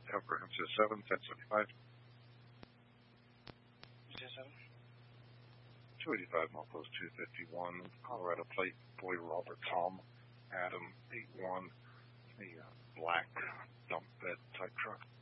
Comprehensive 7, 1075. 285, Milepost 251, Colorado plate, Boy Robert Tom, Adam 81, the black dump bed type truck.